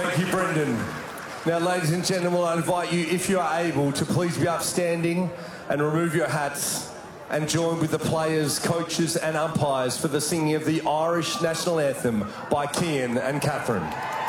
Thank you, Brendan. Now, ladies and gentlemen, I invite you, if you are able, to please be upstanding and remove your hats and join with the players, coaches and umpires for the singing of the Irish National Anthem by Cian and Catherine.